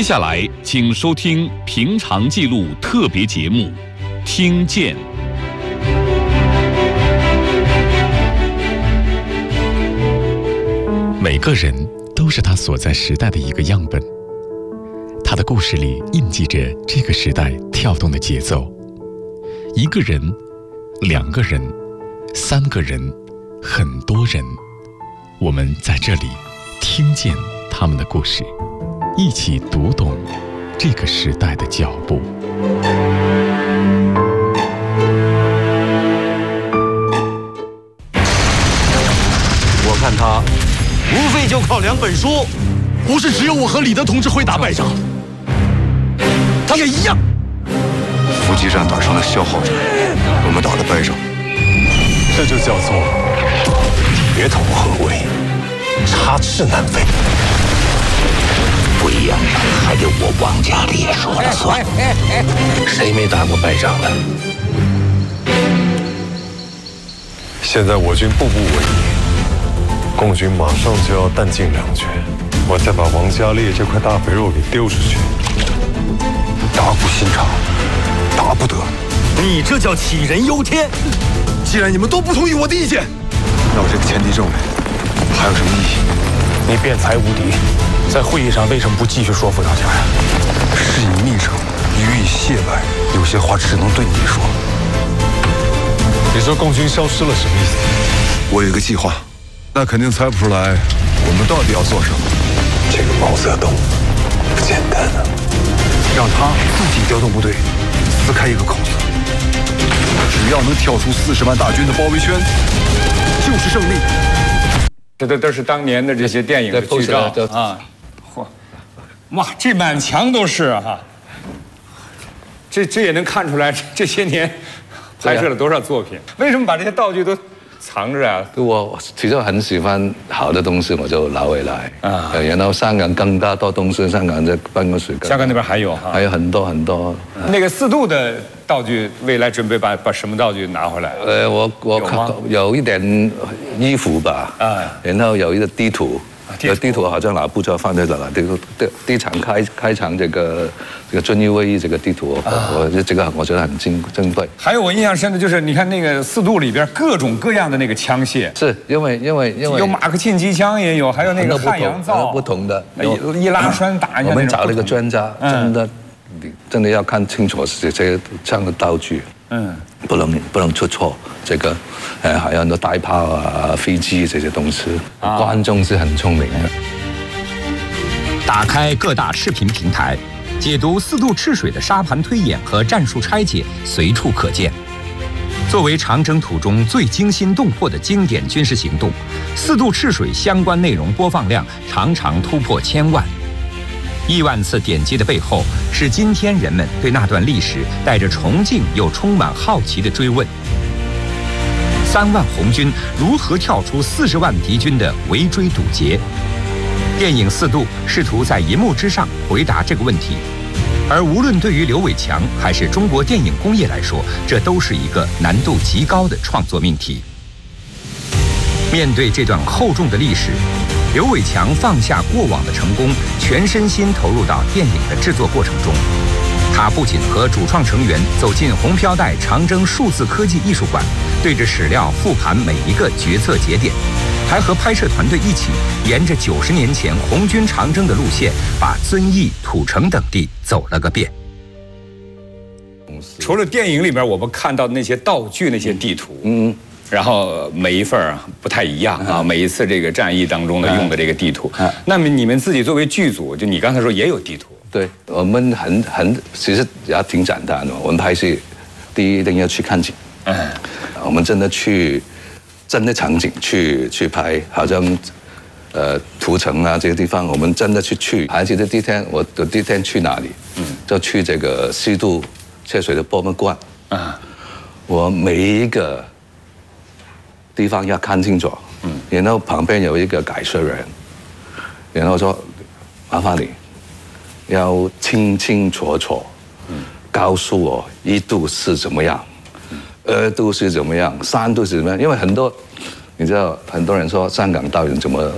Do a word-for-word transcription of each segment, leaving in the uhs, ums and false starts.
下来，请收听《平常记录》特别节目《听见》。 每个人都是他所在时代的一个样本，他的故事里印记着这个时代跳动的节奏。一个人，两个人，三个人，很多人，我们在这里听见他们的故事，一起读懂这个时代的脚步。 我看他无非就靠两本书， 不是只有我和李德同志会打败仗，他也一样。 伏击战打成了消耗战，我们打了败仗， 这就叫做铁桶合围，插翅难飞。 不一样，还得我王家烈说了算。 谁没打过败仗的？ 现在我军步步为营，共军马上就要弹尽粮绝，我再把王家烈这块大肥肉给丢出去，大股心肠，达不得。 你这叫杞人忧天。既然你们都不同意我的意见， 那我这个前敌证明还有什么意义？ 你辩才无敌，在会议上为什么不继续说服大家呀？ 事以密成，予以谢拜，有些话只能对你说。 你说共军消失了什么意思？ 我有一个计划，那肯定猜不出来我们到底要做什么。 这个毛泽东不简单啊！ 让他自己调动部队，撕开一个口子，只要能跳出四十万大军的包围圈，就是胜利。 这都都是当年的这些电影的剧照啊！嚯，哇，这满墙都是哈、啊！这这也能看出来这些年拍摄了多少作品。为什么把这些道具都藏着啊？ 我其实很喜欢好的东西，我就拿回来啊。然后香港更加多东西，香港在办公室， 香港那边还有哈， 还有很多很多。 那个四度的道具，未来准备把把什么道具拿回来？ 呃，我我有, 有一点衣服吧，啊，然后有一个地图。有地图好像拿不知道放在哪了。这个第第一场开开场这个这个遵义会议这个地图，啊、我这个我觉得很珍珍贵。 还有我印象深的就是你看那个四度里边各种各样的那个枪械， 是因为因为因为有马克沁机枪也有，还有那个汉阳造不同的易拉栓打一下。 我们找了一个专家，真的、嗯、真的要看清楚这些这样的道具。嗯，不能不能出错。这个，呃，还有很多大炮啊、飞机这些东西，啊、观众是很聪明的。 打开各大视频平台，解读四渡赤水的沙盘推演和战术拆解随处可见。作为长征途中最惊心动魄的经典军事行动，四渡赤水相关内容播放量常常突破千万。亿万次点击的背后，是今天人们对那段历史带着崇敬又充满好奇的追问。三万红军如何跳出四十万敌军的围追堵截？电影《四渡》试图在银幕之上回答这个问题，而无论对于刘伟强还是中国电影工业来说，这都是一个难度极高的创作命题。面对这段厚重的历史，刘伟强放下过往的成功，全身心投入到电影的制作过程中。他不仅和主创成员走进红飘带长征数字科技艺术馆，对着史料复盘每一个决策节点，还和拍摄团队一起沿着九十年前红军长征的路线，把遵义、土城等地走了个遍。 除了电影里边我们看到的那些道具、那些地图，嗯。然后每一份不太一样啊，每一次这个战役当中的用的这个地图，那么你们自己作为剧组，就你刚才说也有地图， 对我们很很其实也挺简单的。我们拍戏第一一定要去看景，嗯，我们真的去真的场景去去拍，好像呃土城啊这些地方，我们真的去去。还记得第一天我的第一天去哪里？嗯，就去这个四渡赤水的博物馆啊，我每一个地方要看清楚，嗯，然后旁边有一个解说人，然后说麻烦你要清清楚楚，嗯，告诉我一度是怎么样，二度是怎么样，三度是怎么样，因为很多你知道很多人说香港导演怎么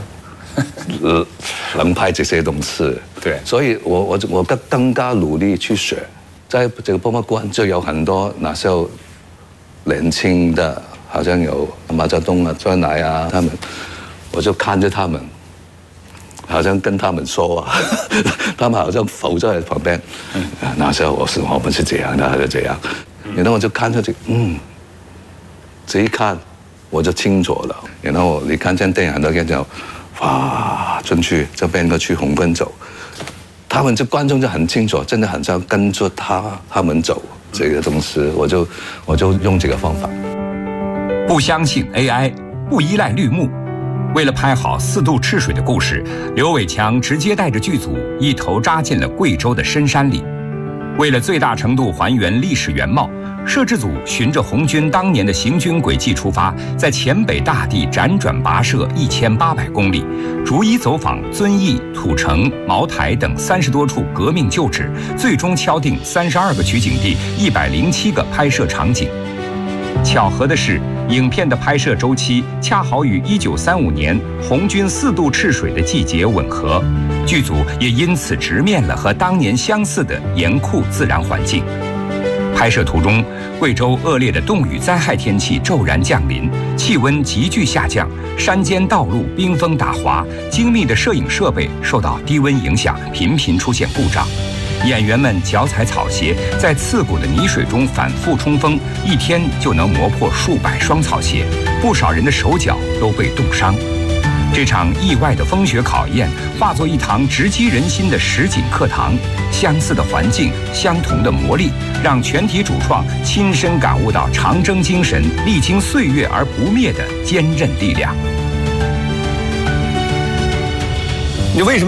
呃，能拍这些东西。 对， 所以我我我更更加努力去学，在这个博物馆就有很多那时候年轻的，好像有毛泽东啊、周恩来啊，他们，我就看着他们，好像跟他们说啊，他们好像浮在旁边。嗯，那时候我是我们是这样的，就这样。然后我就看着这，嗯，这一看我就清楚了。然后你看见电影很多人就，哇，进去这边个去红棍走，他们这观众就很清楚，真的很像跟着他他们走这个东西，我就我就用这个方法。 不相信 A I， 不依赖绿幕。为了拍好四渡赤水的故事，刘伟强直接带着剧组一头扎进了贵州的深山里。为了最大程度还原历史原貌，摄制组循着红军当年的行军轨迹出发，在黔北大地辗转跋涉一千八百公里，逐一走访遵义、土城、茅台等三十多处革命旧址，最终敲定三十二个取景地、一百零七个拍摄场景。巧合的是，影片的拍摄周期恰好与一九三五年红军四渡赤水的季节吻合，剧组也因此直面了和当年相似的严酷自然环境。拍摄途中，贵州恶劣的冻雨灾害天气骤然降临，气温急剧下降，山间道路冰封打滑，精密的摄影设备受到低温影响，频频出现故障。演员们脚踩草鞋，在刺骨的泥水中反复冲锋，一天就能磨破数百双草鞋，不少人的手脚都被冻伤。这场意外的风雪考验，化作一堂直击人心的实景课堂。相似的环境，相同的磨砺，让全体主创亲身感悟到长征精神历经岁月而不灭的坚韧力量。 你为什么？